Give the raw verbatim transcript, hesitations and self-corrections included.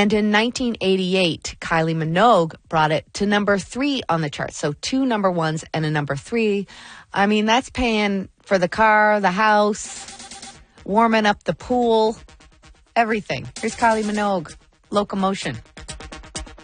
And in nineteen eighty-eight, Kylie Minogue brought it to number three on the chart. So two number ones and a number three. I mean, that's paying for the car, the house, warming up the pool, everything. Here's Kylie Minogue, Locomotion.